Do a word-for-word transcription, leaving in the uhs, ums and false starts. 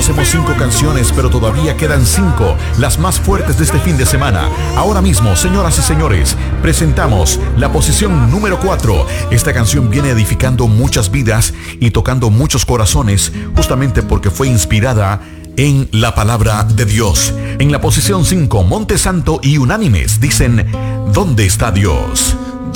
conocemos cinco canciones, pero todavía quedan cinco, las más fuertes de este fin de semana. Ahora mismo, señoras y señores, presentamos la posición número cuatro. Esta canción viene edificando muchas vidas y tocando muchos corazones, justamente porque fue inspirada en la palabra de Dios. En la posición cinco, Monte Santo y Unánimes dicen: ¿dónde está Dios?